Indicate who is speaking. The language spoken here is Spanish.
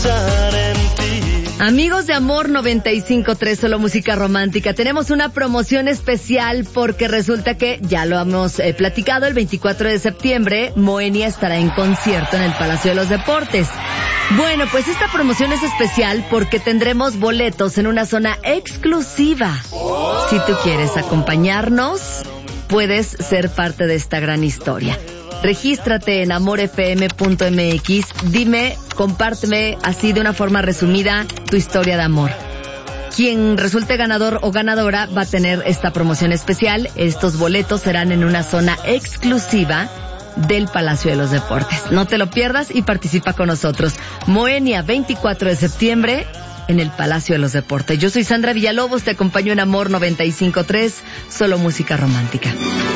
Speaker 1: pensar en ti.
Speaker 2: Amigos de Amor 95.3, solo música romántica, tenemos una promoción especial porque resulta que, ya lo hemos platicado, el 24 de septiembre, Moenia estará en concierto en el Palacio de los Deportes. Bueno, pues esta promoción es especial porque tendremos boletos en una zona exclusiva. Si tú quieres acompañarnos, puedes ser parte de esta gran historia. Regístrate en amorfm.mx, dime, compárteme así de una forma resumida tu historia de amor. Quien resulte ganador o ganadora va a tener esta promoción especial. Estos boletos serán en una zona exclusiva del Palacio de los Deportes. No te lo pierdas y participa con nosotros. Moenia, 24 de septiembre, en el Palacio de los Deportes. Yo soy Sandra Villalobos, te acompaño en Amor 95.3, solo música romántica.